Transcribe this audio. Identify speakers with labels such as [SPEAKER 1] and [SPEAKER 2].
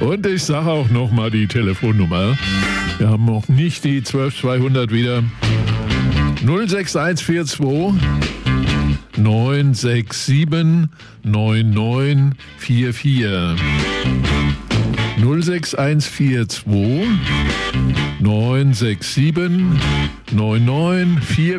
[SPEAKER 1] Und ich sage auch nochmal die Telefonnummer. Wir haben noch nicht die 12200 wieder. 06142 967 9944. 06142 967 9944.